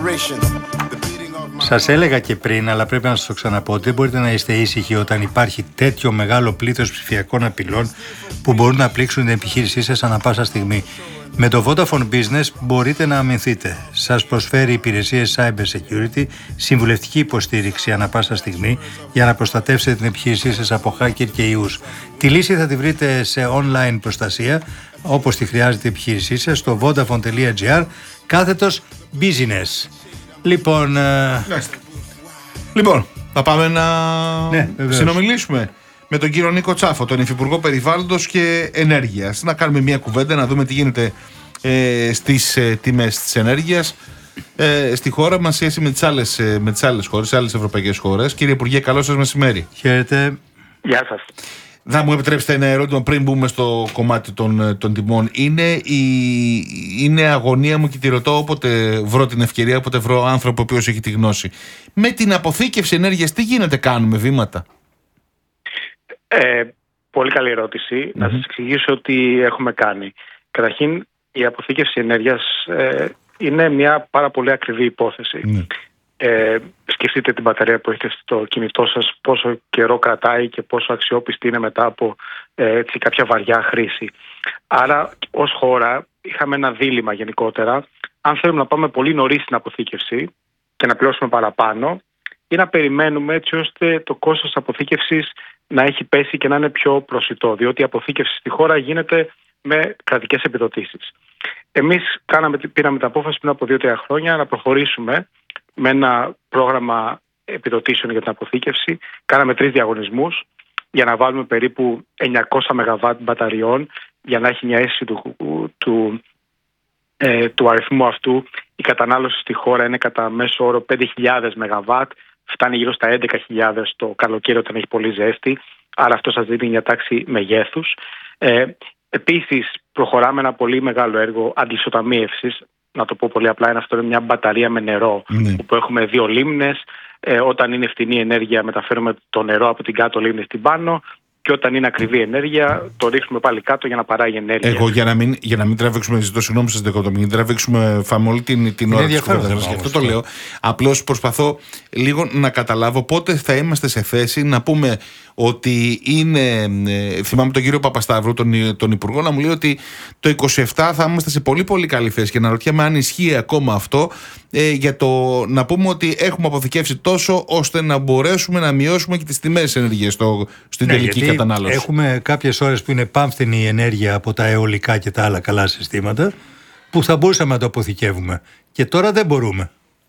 Σας έλεγα και πριν, αλλά πρέπει να σας το ξαναπώ, ότι δεν μπορείτε να είστε ήσυχοι όταν υπάρχει τέτοιο μεγάλο πλήθος ψηφιακών απειλών που μπορούν να πλήξουν την επιχείρησή σας ανά πάσα στιγμή. Με το Vodafone Business μπορείτε να αμυνθείτε. Σας προσφέρει υπηρεσίες cyber security, συμβουλευτική υποστήριξη ανά πάσα στιγμή για να προστατεύσετε την επιχείρησή σας από hacker και ιούς. Τη λύση θα τη βρείτε σε online προστασία, όπως τη χρειάζεται η επιχείρησή σας, στο vodafone.gr/business. Λοιπόν, θα πάμε να συνομιλήσουμε με τον κύριο Νίκο Τσάφο, τον Υφυπουργό Περιβάλλοντος και Ενέργειας. Να κάνουμε μια κουβέντα, να δούμε τι γίνεται στις τιμές της ενέργειας στη χώρα μας σχέση με τις άλλες χώρες, τις άλλες ευρωπαϊκές χώρες. Κύριε Υπουργέ, καλό σας μεσημέρι. Χαίρετε. Γεια σας. Θα μου επιτρέψετε ένα ερώτημα πριν μπούμε στο κομμάτι των τιμών. Είναι αγωνία μου και τη ρωτώ όποτε βρω την ευκαιρία, όποτε βρω άνθρωπο ο οποίος έχει τη γνώση. Με την αποθήκευση ενέργειας τι γίνεται, κάνουμε βήματα? Πολύ καλή ερώτηση. Να σας εξηγήσω τι έχουμε κάνει. Καταρχήν, η αποθήκευση ενέργειας είναι μια πάρα πολύ ακριβή υπόθεση. Σκεφτείτε την μπαταρία που έχετε στο κινητό σας, πόσο καιρό κρατάει και πόσο αξιόπιστη είναι μετά από κάποια βαριά χρήση. Άρα, ως χώρα, είχαμε ένα δίλημμα γενικότερα. Αν θέλουμε να πάμε πολύ νωρίς στην αποθήκευση και να πληρώσουμε παραπάνω, ή να περιμένουμε έτσι ώστε το κόστος αποθήκευσης να έχει πέσει και να είναι πιο προσιτό. Διότι η αποθήκευση στη χώρα γίνεται με κρατικές επιδοτήσεις. Εμείς πήραμε την απόφαση πριν από 2-3 χρόνια να προχωρήσουμε με ένα πρόγραμμα επιδοτήσεων για την αποθήκευση. Κάναμε 3 διαγωνισμούς για να βάλουμε περίπου 900 ΜΒ μπαταριών για να έχει μια αίσθηση του αριθμού αυτού. Η κατανάλωση στη χώρα είναι κατά μέσο όρο 5.000 ΜΒ, φτάνει γύρω στα 11.000 το καλοκαίρι όταν έχει πολύ ζέστη, άρα αυτό σας δίνει μια τάξη μεγέθους. Επίσης προχωράμε ένα πολύ μεγάλο έργο αντισωταμίευσης. Να το πω πολύ απλά, αυτό είναι μια μπαταρία με νερό, όπου έχουμε 2 λίμνες. Όταν είναι φθηνή ενέργεια μεταφέρουμε το νερό από την κάτω λίμνη στην πάνω, και όταν είναι ακριβή ενέργεια το ρίχνουμε πάλι κάτω για να παράγει ενέργεια. Εγώ για να μην τραβήξουμε, ζητώ συγγνώμη σας δεκότομη, μην τραβήξουμε όλη την ώρα της κουβέντας μας. Γι' αυτό το λέω. Απλώς προσπαθώ λίγο να καταλάβω πότε θα είμαστε σε θέση να πούμε ότι είναι. Θυμάμαι τον κύριο Παπασταύρου, τον Υπουργό, να μου λέει ότι το 27 θα είμαστε σε πολύ πολύ καλή θέση. Και να ρωτιέμαι αν ισχύει ακόμα αυτό, για το να πούμε ότι έχουμε αποθηκεύσει τόσο ώστε να μπορέσουμε να μειώσουμε και τις τιμές ενέργειας στην τελική κατανάλωση. Έχουμε κάποιες ώρες που είναι πάμφθηνη η ενέργεια από τα αιωλικά και τα άλλα καλά συστήματα, που θα μπορούσαμε να το αποθηκεύουμε. Και τώρα δεν μπορούμε.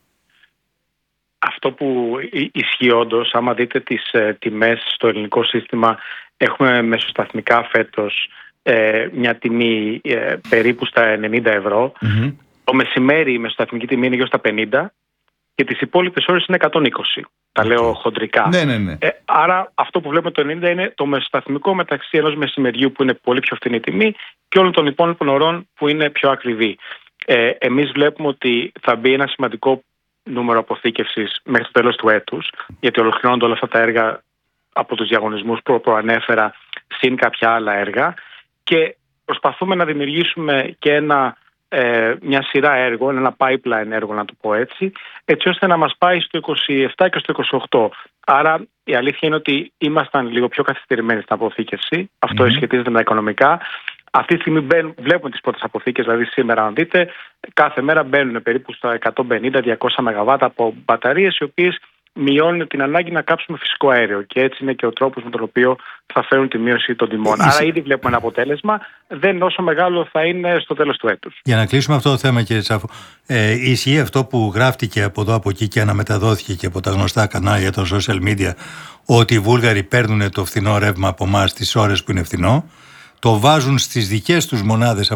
Αυτό που ισχύει όντως, άμα δείτε τις τιμές στο ελληνικό σύστημα, έχουμε μεσοσταθμικά φέτος μια τιμή περίπου στα 90 ευρώ. Το μεσημέρι η μεσοσταθμική τιμή είναι γύρω στα 50 και τις υπόλοιπες ώρες είναι 120. Τα λέω χοντρικά. Ναι. Άρα αυτό που βλέπουμε το 90 είναι το μεσοσταθμικό μεταξύ ενός μεσημεριού που είναι πολύ πιο φθηνή τιμή και όλων των υπόλοιπων ωρών που είναι πιο ακριβή. Εμείς βλέπουμε ότι θα μπει ένα σημαντικό νούμερο αποθήκευσης μέχρι το τέλος του έτους, γιατί ολοκληρώνονται όλα αυτά τα έργα από τους διαγωνισμούς που προανέφερα, συν κάποια άλλα έργα, και προσπαθούμε να δημιουργήσουμε και μια σειρά έργων, ένα pipeline έργο να το πω έτσι ώστε να μας πάει στο 27 και στο 28. Άρα η αλήθεια είναι ότι ήμασταν λίγο πιο καθυστερημένοι στην αποθήκευση. Αυτό σχετίζεται με τα οικονομικά. Αυτή τη στιγμή βλέπουμε τις πρώτες αποθήκες, δηλαδή σήμερα αν δείτε, κάθε μέρα μπαίνουν περίπου στα 150-200 ΜΒ από μπαταρίες, οι οποίες μειώνουν την ανάγκη να κάψουμε φυσικό αέριο. Και έτσι είναι και ο τρόπος με τον οποίο θα φέρουν τη μείωση των τιμών. Άρα ήδη βλέπουμε ένα αποτέλεσμα, δεν είναι όσο μεγάλο θα είναι στο τέλος του έτους. Για να κλείσουμε αυτό το θέμα, κύριε Τσάφο, ισχύει αυτό που γράφτηκε από εδώ από εκεί και αναμεταδόθηκε και από τα γνωστά κανάλια των social media, ότι οι Βούλγαροι παίρνουν το φθηνό ρεύμα από εμάς τις ώρες που είναι φθηνό, το βάζουν στις δικές τους μονάδες